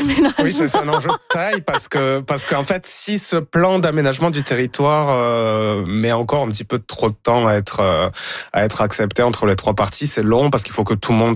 d'aménagement. Oui, c'est un enjeu de taille parce qu'en fait, si ce plan d'aménagement du territoire met encore un petit peu trop de temps à être accepté entre les trois parties, c'est long parce qu'il faut que tout le monde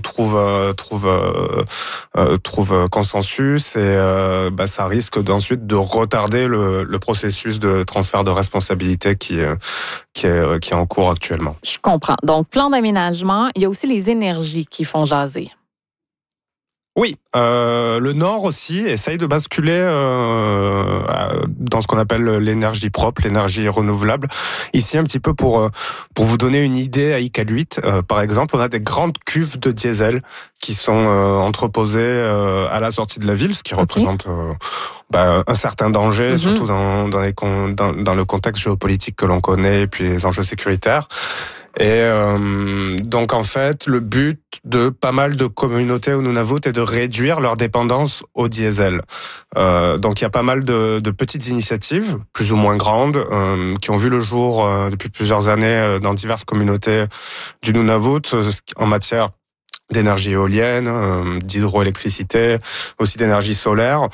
trouve consensus et ça risque d'ensuite de retarder le processus de transfert de responsabilité qui est en cours actuellement. Je comprends. Donc, plan d'aménagement, il y a aussi les énergies qui font jaser. Oui, le Nord aussi essaye de basculer dans ce qu'on appelle l'énergie propre, l'énergie renouvelable. Ici, un petit peu pour vous donner une idée, à Iqaluit, par exemple, on a des grandes cuves de diesel qui sont entreposées à la sortie de la ville, ce qui représente un certain danger, surtout dans le contexte géopolitique que l'on connaît, et puis les enjeux sécuritaires. Et donc en fait, le but de pas mal de communautés au Nunavut est de réduire leur dépendance au diesel. Donc il y a pas mal de petites initiatives, plus ou moins grandes, qui ont vu le jour depuis plusieurs années dans diverses communautés du Nunavut en matière d'énergie éolienne, d'hydroélectricité, aussi d'énergie solaire.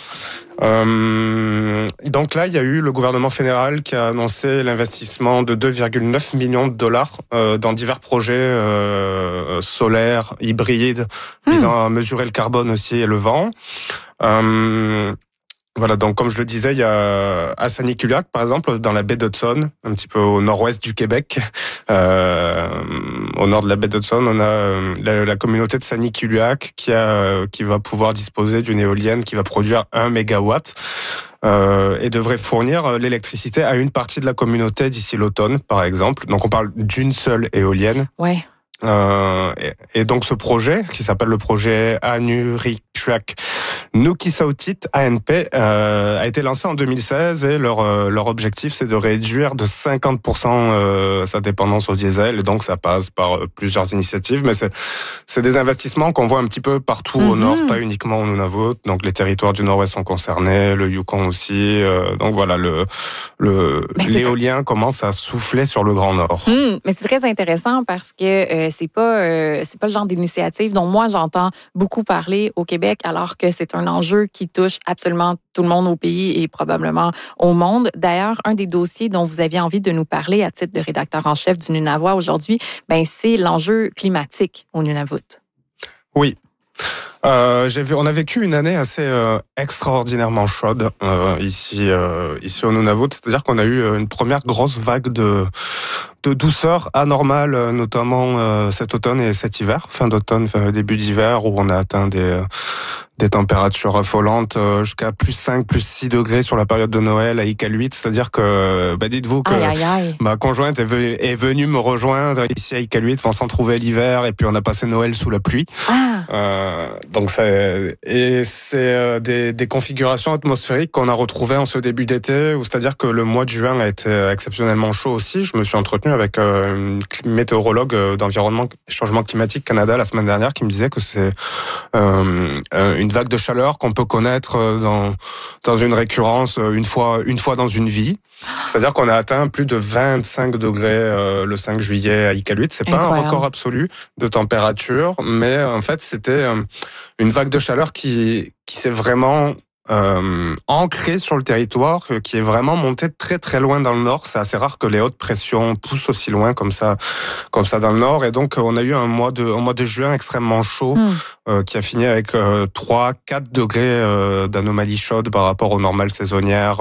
Donc là, il y a eu le gouvernement fédéral qui a annoncé l'investissement de 2,9 millions de dollars dans divers projets solaires, hybrides, visant à mesurer le carbone aussi et le vent. Voilà, donc comme je le disais, il y a à Saniculiac, par exemple, dans la baie d'Hudson, un petit peu au nord-ouest du Québec, au nord de la baie d'Hudson, on a la communauté de Saniculiac qui va pouvoir disposer d'une éolienne qui va produire 1 mégawatt et devrait fournir l'électricité à une partie de la communauté d'ici l'automne, par exemple. Donc on parle d'une seule éolienne. Ouais. Et donc ce projet, qui s'appelle le projet Anuriktuak Nukisautit ANP, a été lancé en 2016 et leur objectif c'est de réduire de 50% sa dépendance au diesel, et donc ça passe par plusieurs initiatives, mais c'est des investissements qu'on voit un petit peu partout au nord, pas uniquement au Nunavut. Donc les territoires du nord-ouest sont concernés, le Yukon aussi. Donc voilà, l'éolien commence à souffler sur le Grand Nord. Mais c'est très intéressant parce que c'est pas le genre d'initiative dont moi j'entends beaucoup parler au Québec, alors que c'est un enjeu qui touche absolument tout le monde au pays et probablement au monde. D'ailleurs, un des dossiers dont vous aviez envie de nous parler à titre de rédacteur en chef du Nunavut aujourd'hui, c'est l'enjeu climatique au Nunavut. Oui. On a vécu une année assez extraordinairement chaude ici au Nunavut, c'est-à-dire qu'on a eu une première grosse vague de douceur anormale, notamment cet automne et cet hiver, fin d'automne, début d'hiver, où on a atteint des températures affolantes jusqu'à plus 5, plus 6 degrés sur la période de Noël à Iqaluit. C'est-à-dire que, dites-vous que ma conjointe est venue me rejoindre ici à Iqaluit pensant trouver l'hiver, et puis on a passé Noël sous la pluie. Donc c'est des configurations atmosphériques qu'on a retrouvées en ce début d'été, c'est-à-dire que le mois de juin a été exceptionnellement chaud aussi. Je me suis entretenu avec une météorologue d'Environnement et Changement Climatique Canada la semaine dernière qui me disait que c'est une vague de chaleur qu'on peut connaître dans une récurrence une fois dans une vie. C'est-à-dire qu'on a atteint plus de 25 degrés le 5 juillet à Iqaluit. C'est pas un record absolu de température, mais en fait c'était une vague de chaleur qui s'est vraiment ancrée sur le territoire, qui est vraiment montée très très loin dans le nord. C'est assez rare que les hautes pressions poussent aussi loin comme ça dans le nord. Et donc on a eu un mois de juin extrêmement chaud qui a fini avec 3-4 degrés d'anomalies chaudes par rapport aux normales saisonnières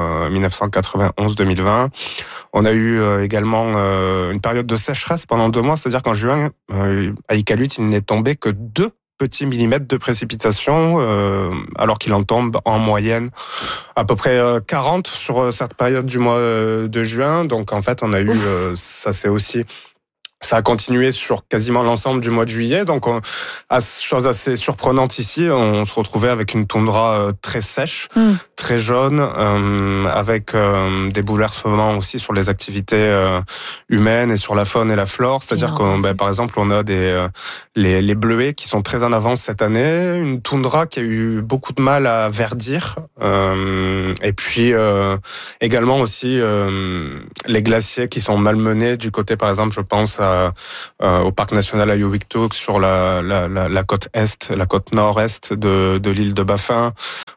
1991-2020. On a eu également une période de sécheresse pendant 2 mois, c'est-à-dire qu'en juin, à Iqaluit, il n'est tombé que 2 petits millimètres de précipitation, alors qu'il en tombe en moyenne à peu près 40 sur cette période du mois de juin. Donc en fait, on a eu, ça a continué sur quasiment l'ensemble du mois de juillet. Donc, chose assez surprenante ici, on se retrouvait avec une toundra très sèche, très jaune, avec des bouleversements aussi sur les activités humaines et sur la faune et la flore. C'est-à-dire que, par exemple, on a les bleuets qui sont très en avance cette année, une toundra qui a eu beaucoup de mal à verdir, et puis également aussi les glaciers qui sont malmenés du côté, par exemple, je pense au parc national Ayowiktuk sur la côte est, la côte nord-est de l'île de Baffin,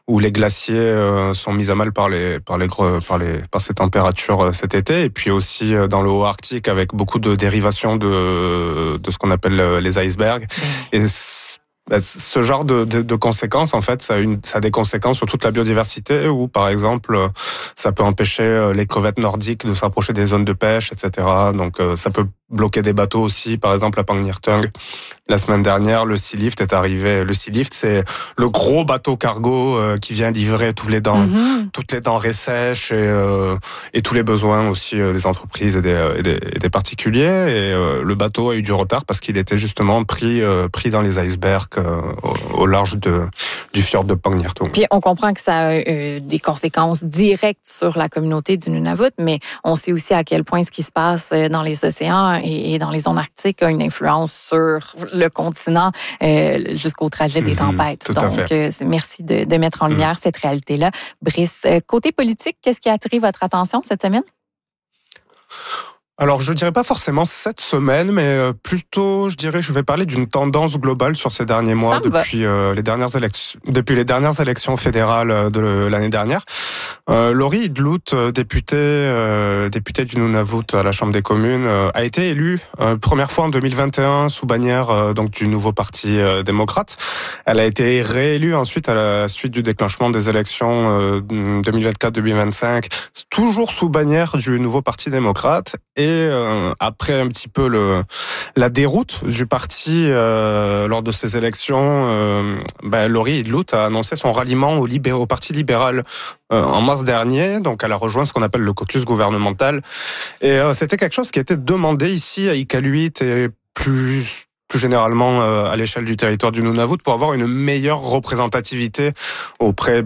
où les glaciers sont mis à mal par ces températures cet été, et puis aussi dans le haut Arctique avec beaucoup de dérivations de ce qu'on appelle les icebergs. Et ce genre de conséquences, en fait, ça a des conséquences sur toute la biodiversité, où, par exemple, ça peut empêcher les crevettes nordiques de s'approcher des zones de pêche, etc. Donc, ça peut bloquer des bateaux aussi. Par exemple, à Pangnirtung, la semaine dernière, le Sea Lift est arrivé. Le Sea Lift, c'est le gros bateau cargo qui vient livrer toutes les denrées sèches et tous les besoins aussi des entreprises et des particuliers. Et le bateau a eu du retard parce qu'il était justement pris dans les icebergs au large du fjord de Pangnirtung. Puis on comprend que ça a des conséquences directes sur la communauté du Nunavut, mais on sait aussi à quel point ce qui se passe dans les océans et dans les zones arctiques a une influence sur le continent jusqu'au trajet des tempêtes. Tout à fait. Merci de mettre en lumière cette réalité-là. Brice, côté politique, qu'est-ce qui a attiré votre attention cette semaine? Alors, je dirais pas forcément cette semaine, mais plutôt, je vais parler d'une tendance globale sur ces derniers mois, depuis les dernières élections fédérales de l'année dernière. Laurie Idlout, députée du Nunavut à la Chambre des communes, a été élue première fois en 2021 sous bannière donc du nouveau parti démocrate. Elle a été réélue ensuite à la suite du déclenchement des élections 2024-2025, toujours sous bannière du nouveau parti démocrate. Et après un petit peu la déroute du parti lors de ces élections, Laurie Idlout a annoncé son ralliement au Parti libéral en mars dernier. Donc elle a rejoint ce qu'on appelle le caucus gouvernemental. Et c'était quelque chose qui était demandé ici à Iqaluit et plus généralement à l'échelle du territoire du Nunavut pour avoir une meilleure représentativité auprès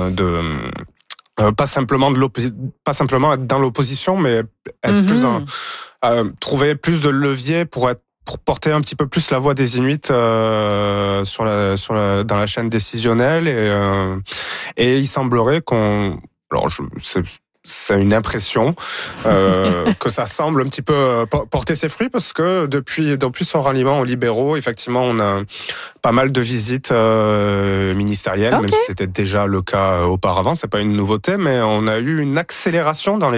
pas simplement être dans l'opposition, mais être trouver plus de leviers pour porter un petit peu plus la voix des Inuits dans la chaîne décisionnelle et il semblerait c'est une impression que ça semble un petit peu porter ses fruits parce que depuis son ralliement aux libéraux, effectivement, on a pas mal de visites ministérielles, même si c'était déjà le cas auparavant. C'est pas une nouveauté, mais on a eu une accélération dans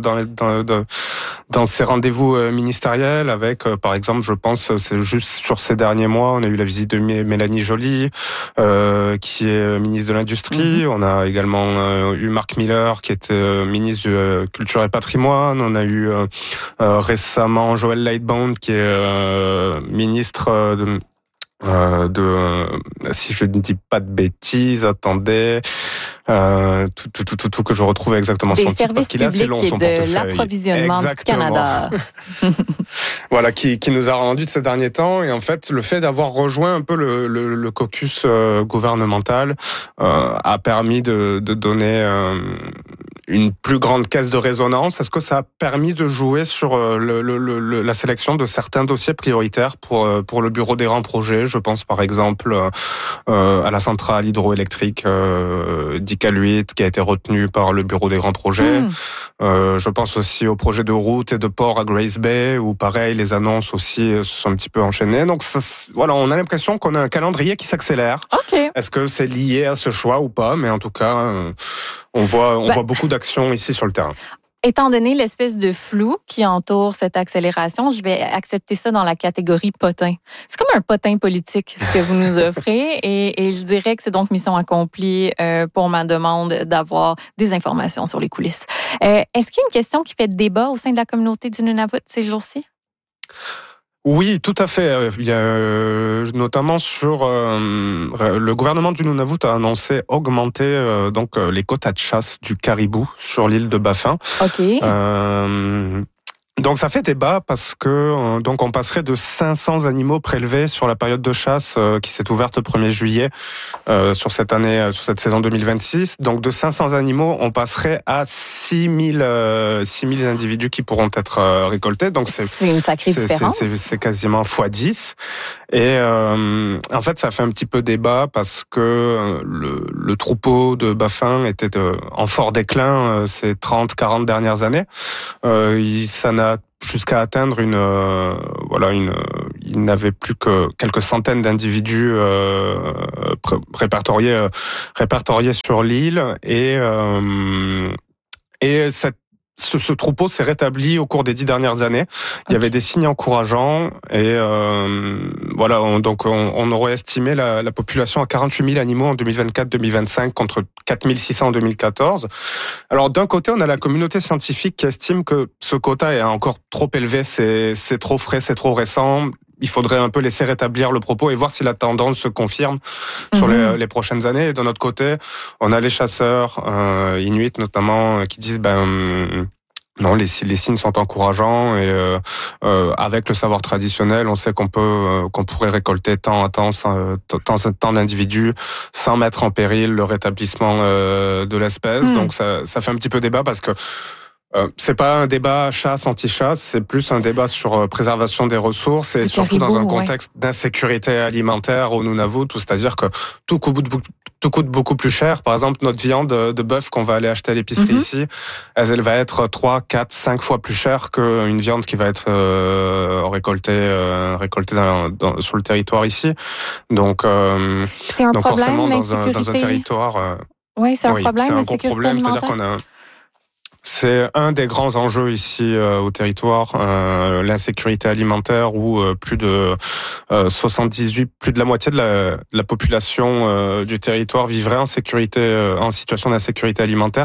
ces rendez-vous ministériels avec, par exemple, je pense, c'est juste sur ces derniers mois, on a eu la visite de Mélanie Joly, qui est ministre de l'Industrie. On a également eu Marc Miller, qui était ministre de Culture et Patrimoine. On a eu récemment Joël Lightbound, qui est ministre si je ne dis pas de bêtises, attendez, tout que je retrouve exactement son titre parce qu'il est assez long, son portefeuille. Des services publics et de l'approvisionnement du Canada. Voilà, qui nous a rendu de ces derniers temps. Et en fait, le fait d'avoir rejoint un peu le caucus gouvernemental a permis de donner une plus grande caisse de résonance. Est-ce que ça a permis de jouer sur la sélection de certains dossiers prioritaires pour le bureau des grands projets? Je pense par exemple à la centrale hydroélectrique d'Iqaluit qui a été retenue par le bureau des grands projets. Je pense aussi au projet de route et de port à Grace Bay où pareil, les annonces aussi se sont un petit peu enchaînées. Donc voilà, on a l'impression qu'on a un calendrier qui s'accélère. Okay. Est-ce que c'est lié à ce choix ou pas? Mais en tout cas, on voit beaucoup d'actions ici sur le terrain. Étant donné l'espèce de flou qui entoure cette accélération, je vais accepter ça dans la catégorie potin. C'est comme un potin politique, ce que vous nous offrez, et je dirais que c'est donc mission accomplie pour ma demande d'avoir des informations sur les coulisses. Est-ce qu'il y a une question qui fait débat au sein de la communauté du Nunavut ces jours-ci? Oui, tout à fait. Il y a notamment sur le gouvernement du Nunavut a annoncé augmenter donc les quotas de chasse du caribou sur l'île de Baffin. OK. Donc ça fait débat parce que donc on passerait de 500 animaux prélevés sur la période de chasse qui s'est ouverte le 1er juillet sur cette année, sur cette saison 2026. Donc de 500 animaux, on passerait à 6000 individus qui pourront être récoltés. Donc c'est une sacrée différence. C'est quasiment x10. Et en fait, ça fait un petit peu débat parce que le troupeau de Baffin était en fort déclin ces 30-40 dernières années. Ça n'a a jusqu'à atteindre il n'avait plus que quelques centaines d'individus répertoriés sur l'île et ce troupeau s'est rétabli au cours des 10 dernières années. Il y avait des signes encourageants et donc on aurait estimé la population à 48 000 animaux en 2024-2025 contre 4 600 en 2014. Alors d'un côté, on a la communauté scientifique qui estime que ce quota est encore trop élevé, c'est trop frais, c'est trop récent. Il faudrait un peu laisser rétablir le propos et voir si la tendance se confirme sur les prochaines années. Et de notre côté, on a les chasseurs inuits notamment qui disent non, les signes sont encourageants et avec le savoir traditionnel, on sait qu'on pourrait récolter tant d'individus sans mettre en péril le rétablissement de l'espèce. Donc ça fait un petit peu débat parce que c'est pas un débat chasse anti-chasse, c'est plus un débat sur préservation des ressources et surtout dans un contexte d'insécurité alimentaire au Nunavut, c'est-à-dire que tout coûte beaucoup plus cher. Par exemple, notre viande de bœuf qu'on va aller acheter à l'épicerie ici, elle va être 3, 4, 5 fois plus chère qu'une viande qui va être récoltée sur le territoire ici. Donc, c'est un problème, forcément dans un territoire. Oui, c'est un problème, c'est un gros problème, c'est-à-dire qu'on a. C'est un des grands enjeux ici au territoire, l'insécurité alimentaire où plus de la moitié de la population du territoire vivrait en situation d'insécurité alimentaire.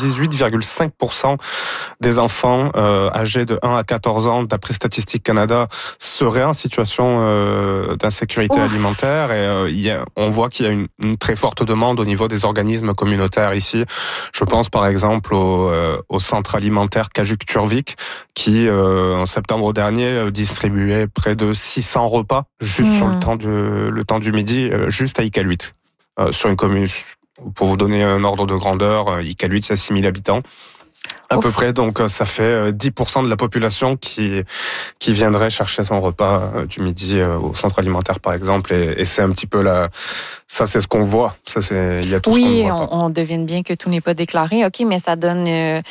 78,5% des enfants âgés de 1 à 14 ans, d'après Statistique Canada, seraient en situation d'insécurité alimentaire. Et on voit qu'il y a une très forte demande au niveau des organismes communautaires ici. Je pense par exemple au centre alimentaire Kajuk-Turvik qui, en septembre dernier, distribuait près de 600 repas juste sur le temps du midi, juste à Iqaluit. Sur une commune, pour vous donner un ordre de grandeur, Iqaluit, c'est 6 000 habitants. À peu près, donc ça fait 10% de la population qui viendrait chercher son repas du midi au centre alimentaire, par exemple, et c'est un petit peu ça c'est ce qu'on voit. Il y a tout ce qu'on ne voit pas. On devine bien que tout n'est pas déclaré. Ok, mais ça donne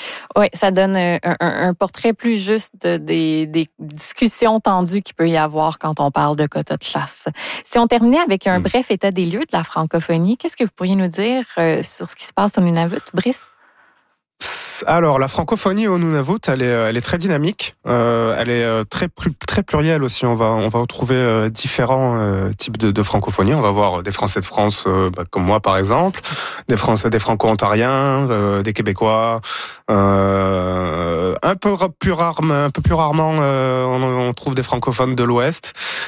un portrait plus juste des discussions tendues qu'il peut y avoir quand on parle de quotas de chasse. Si on terminait avec un bref état des lieux de la francophonie, qu'est-ce que vous pourriez nous dire sur ce qui se passe au Nunavut, Brice? Alors, la francophonie au Nunavut, elle est très dynamique. Elle est très plurielle aussi. On va retrouver différents types de francophonie. On va voir des Français de France, comme moi par exemple, des Franco-ontariens, des Québécois. Un peu plus rarement, on trouve des francophones de l'Ouest,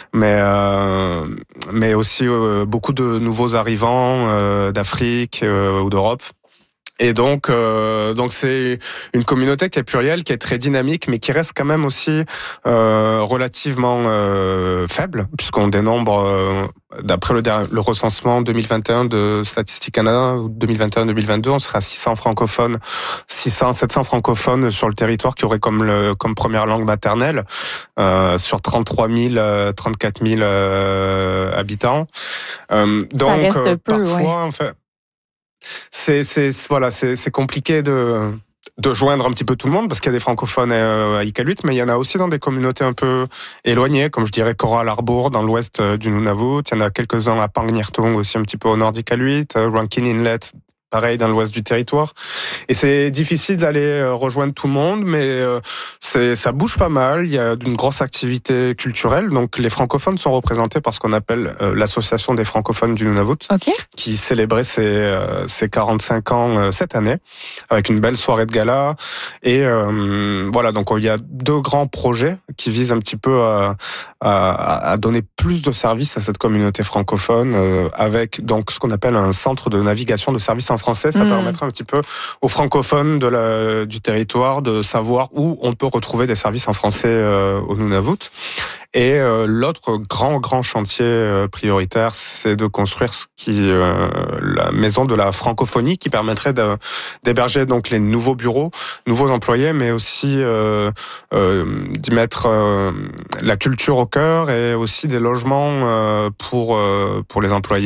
mais aussi beaucoup de nouveaux arrivants d'Afrique ou d'Europe. Et donc c'est une communauté qui est plurielle, qui est très dynamique, mais qui reste quand même aussi relativement faible, puisqu'on dénombre, d'après le recensement 2021 de Statistique Canada, 2021-2022, on sera à 700 francophones sur le territoire qui auraient comme première langue maternelle, sur 34 000 habitants. Donc ça reste peu, parfois, en fait, c'est compliqué de joindre un petit peu tout le monde parce qu'il y a des francophones à Iqaluit, mais il y en a aussi dans des communautés un peu éloignées, comme je dirais Coral Harbour dans l'ouest du Nunavut. Il y en a quelques-uns à Pangnirtung aussi un petit peu au nord d'Iqaluit, Rankin Inlet, pareil dans l'ouest du territoire. Et c'est difficile d'aller rejoindre tout le monde, mais ça bouge pas mal. Il y a une grosse activité culturelle. Donc les francophones sont représentés par ce qu'on appelle l'association des francophones du Nunavut, qui célébrait ses 45 ans cette année, avec une belle soirée de gala. Et voilà, donc il y a 2 grands projets qui visent un petit peu à donner plus de services à cette communauté francophone, avec donc ce qu'on appelle un centre de navigation de services en français. Ça permettrait un petit peu aux francophones du territoire de savoir où on peut retrouver des services en français au Nunavut. Et l'autre grand chantier prioritaire, c'est de construire la maison de la francophonie qui permettrait d'héberger donc les nouveaux bureaux, nouveaux employés, mais aussi d'y mettre la culture au cœur et aussi des logements pour les employés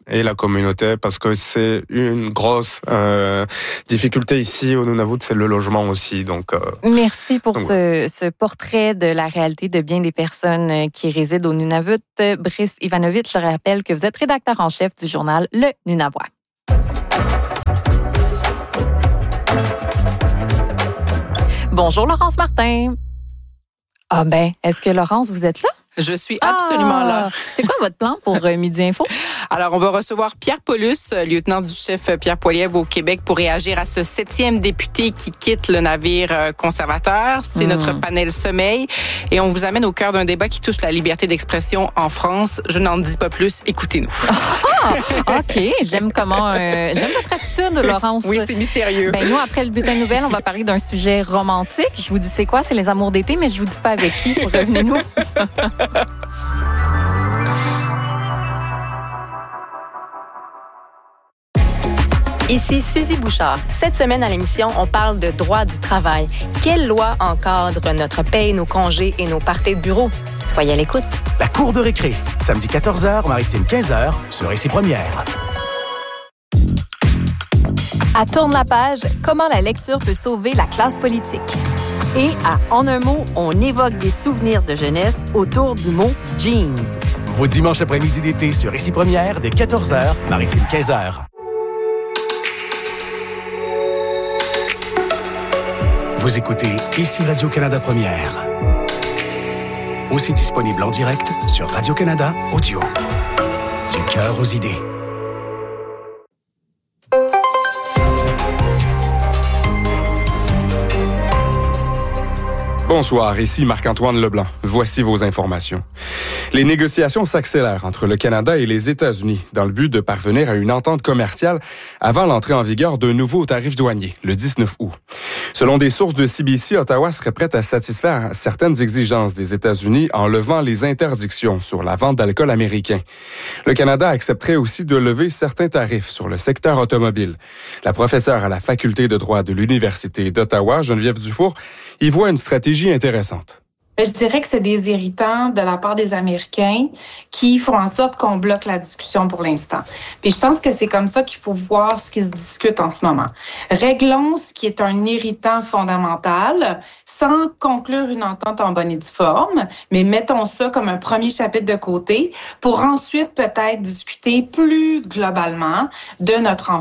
et la communauté, parce que c'est une grosse difficulté ici au Nunavut, c'est le logement aussi. Donc, merci pour ce portrait de la réalité de bien des personnes qui résident au Nunavut. Brice Ivanovic, je rappelle que vous êtes rédacteur en chef du journal Le Nunavois. Bonjour Laurence Martin. Ah ben, est-ce que Laurence, vous êtes là? Je suis absolument là. C'est quoi votre plan pour Midi Info? Alors, on va recevoir Pierre Paulus, lieutenant du chef Pierre Poilievre au Québec, pour réagir à ce 7e député qui quitte le navire conservateur. C'est notre panel sommeil. Et on vous amène au cœur d'un débat qui touche la liberté d'expression en France. Je n'en dis pas plus. Écoutez-nous. OK. J'aime votre attitude, Laurence. Oui, c'est mystérieux. Ben, nous, après le bulletin de nouvelles, on va parler d'un sujet romantique. Je vous dis c'est quoi? C'est les amours d'été, mais je vous dis pas avec qui. Revenez-nous. Ici Suzy Bouchard. Cette semaine à l'émission, on parle de droit du travail. Quelle loi encadre notre paye, nos congés et nos parties de bureau? Soyez à l'écoute. La cour de récré, samedi 14h, Maritime 15h, sur Ici Première. À Tourne la page, comment la lecture peut sauver la classe politique. Et à En un mot, on évoque des souvenirs de jeunesse autour du mot jeans. Vos dimanches après-midi d'été sur Ici Première, dès 14h, Maritime 15h. Vous écoutez Ici Radio-Canada Première. Aussi disponible en direct sur Radio-Canada Audio. Du cœur aux idées. Bonsoir, ici Marc-Antoine Leblanc. Voici vos informations. Les négociations s'accélèrent entre le Canada et les États-Unis dans le but de parvenir à une entente commerciale avant l'entrée en vigueur d'un nouveau tarif douanier, le 19 août. Selon des sources de CBC, Ottawa serait prête à satisfaire certaines exigences des États-Unis en levant les interdictions sur la vente d'alcool américain. Le Canada accepterait aussi de lever certains tarifs sur le secteur automobile. La professeure à la faculté de droit de l'Université d'Ottawa, Geneviève Dufour, y voit une stratégie intéressante. Je dirais que c'est des irritants de la part des Américains qui font en sorte qu'on bloque la discussion pour l'instant. Puis je pense que c'est comme ça qu'il faut voir ce qui se discute en ce moment. Réglons ce qui est un irritant fondamental sans conclure une entente en bonne et due forme, mais mettons ça comme un premier chapitre de côté pour ensuite peut-être discuter plus globalement de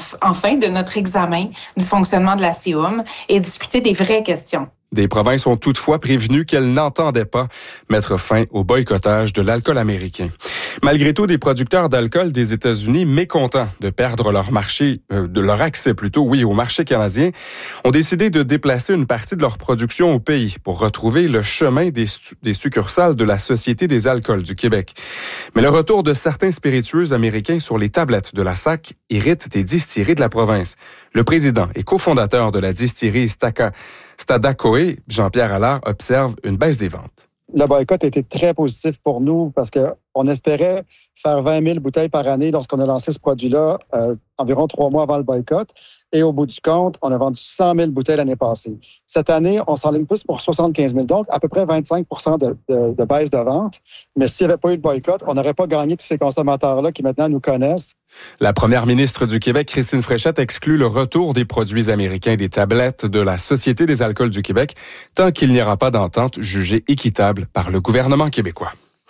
notre examen du fonctionnement de la CIUM et discuter des vraies questions. Des provinces ont toutefois prévenu qu'elles n'entendaient pas mettre fin au boycottage de l'alcool américain. Malgré tout, des producteurs d'alcool des États-Unis, mécontents de perdre leur accès au marché canadien, ont décidé de déplacer une partie de leur production au pays pour retrouver le chemin des succursales de la Société des alcools du Québec. Mais le retour de certains spiritueux américains sur les tablettes de la SAQ irrite des distilleries de la province. Le président et cofondateur de la distillerie Stadacoé, Jean-Pierre Allard, observe une baisse des ventes. Le boycott a été très positif pour nous parce qu'on espérait faire 20 000 bouteilles par année lorsqu'on a lancé ce produit-là environ 3 mois avant le boycott. Et au bout du compte, on a vendu 100 000 bouteilles l'année passée. Cette année, on s'enligne plus pour 75 000, donc à peu près 25 % de baisse de vente. Mais s'il n'y avait pas eu de boycott, on n'aurait pas gagné tous ces consommateurs-là qui maintenant nous connaissent. La première ministre du Québec, Christine Fréchette, exclut le retour des produits américains des tablettes de la Société des alcools du Québec tant qu'il n'y aura pas d'entente jugée équitable par le gouvernement québécois.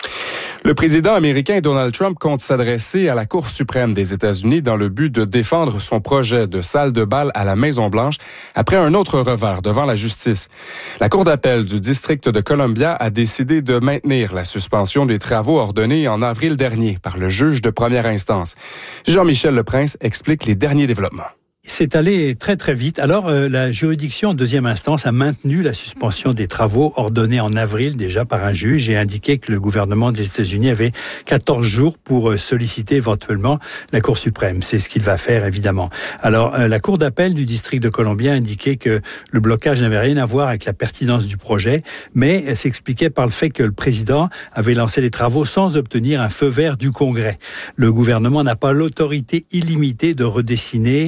Le président américain Donald Trump compte s'adresser à la Cour suprême des États-Unis dans le but de défendre son projet de salle de bal à la Maison-Blanche après un autre revers devant la justice. La Cour d'appel du district de Columbia a décidé de maintenir la suspension des travaux ordonnés en avril dernier par le juge de première instance. Jean-Michel Leprince explique les derniers développements. C'est allé très, très vite. Alors, la juridiction en deuxième instance a maintenu la suspension des travaux ordonnés en avril déjà par un juge et indiqué que le gouvernement des États-Unis avait 14 jours pour solliciter éventuellement la Cour suprême. C'est ce qu'il va faire, évidemment. Alors, la Cour d'appel du district de Columbia a indiqué que le blocage n'avait rien à voir avec la pertinence du projet, mais elle s'expliquait par le fait que le président avait lancé les travaux sans obtenir un feu vert du Congrès. Le gouvernement n'a pas l'autorité illimitée de redessiner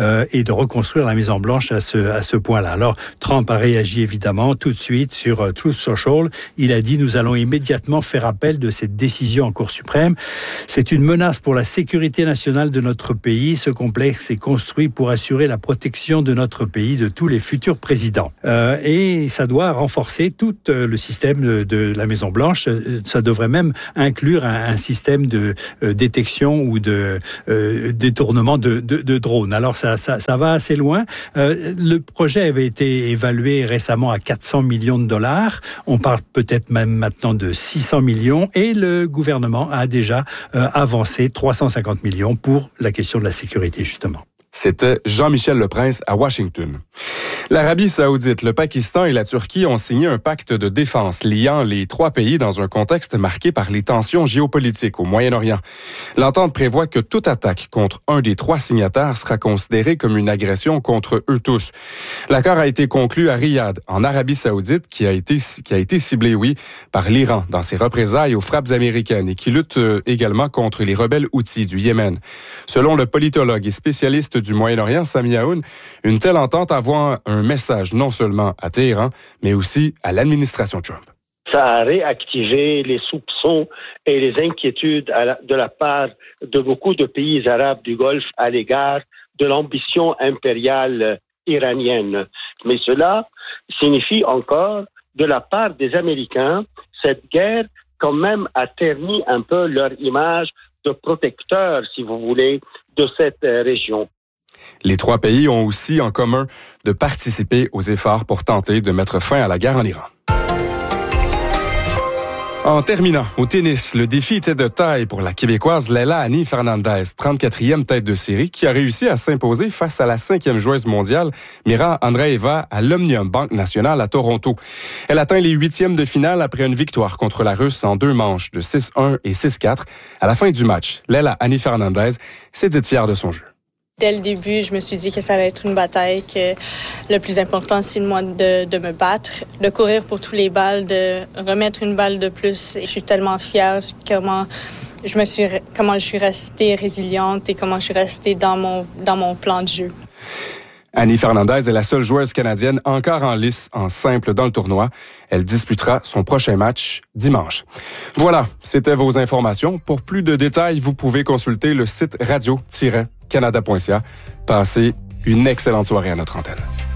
et de reconstruire la Maison-Blanche à ce point-là. Alors, Trump a réagi évidemment tout de suite sur Truth Social. Il a dit « Nous allons immédiatement faire appel de cette décision en Cour suprême. C'est une menace pour la sécurité nationale de notre pays. Ce complexe est construit pour assurer la protection de notre pays de tous les futurs présidents. » Et ça doit renforcer tout le système de la Maison-Blanche. Ça devrait même inclure un système de détection ou de détournement de drones. Alors ça va assez loin. Le projet avait été évalué récemment à 400 millions de dollars. On parle peut-être même maintenant de 600 millions et le gouvernement a déjà avancé 350 millions pour la question de la sécurité, justement. C'était Jean-Michel Leprince à Washington. L'Arabie saoudite, le Pakistan et la Turquie ont signé un pacte de défense liant les trois pays dans un contexte marqué par les tensions géopolitiques au Moyen-Orient. L'entente prévoit que toute attaque contre un des trois signataires sera considérée comme une agression contre eux tous. L'accord a été conclu à Riyad, en Arabie saoudite, qui a été ciblé, par l'Iran dans ses représailles aux frappes américaines et qui lutte également contre les rebelles houthis du Yémen. Selon le politologue et spécialiste du Moyen-Orient, Sami Aoun, une telle entente envoie un message non seulement à Téhéran, mais aussi à l'administration Trump. Ça a réactivé les soupçons et les inquiétudes de la part de beaucoup de pays arabes du Golfe à l'égard de l'ambition impériale iranienne. Mais cela signifie encore, de la part des Américains, cette guerre quand même a terni un peu leur image de protecteur, si vous voulez, de cette région. Les trois pays ont aussi en commun de participer aux efforts pour tenter de mettre fin à la guerre en Iran. En terminant, au tennis, le défi était de taille pour la Québécoise Leila Annie Fernandez, 34e tête de série, qui a réussi à s'imposer face à la 5e joueuse mondiale, Mira Andreeva, à l'Omnium Bank National à Toronto. Elle atteint les 8e de finale après une victoire contre la Russe en 2 manches de 6-1 et 6-4. À la fin du match, Leila Annie Fernandez s'est dite fière de son jeu. Dès le début, je me suis dit que ça allait être une bataille, que le plus important, c'est moi de me battre, de courir pour tous les balles, de remettre une balle de plus. Et je suis tellement fière comment je suis restée résiliente et comment je suis restée dans mon plan de jeu. Annie Fernandez est la seule joueuse canadienne encore en lice en simple dans le tournoi. Elle disputera son prochain match dimanche. Voilà, c'était vos informations. Pour plus de détails, vous pouvez consulter le site radio-canada.ca. Passez une excellente soirée à notre antenne.